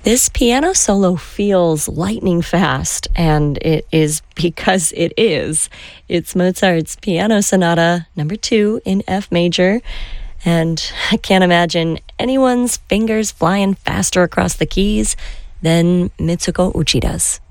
This piano solo feels lightning fast, and it is because it is. It's Mozart's Piano Sonata number 2 in F major, and I can't imagine anyone's fingers flying faster across the keys than Mitsuko Uchida's.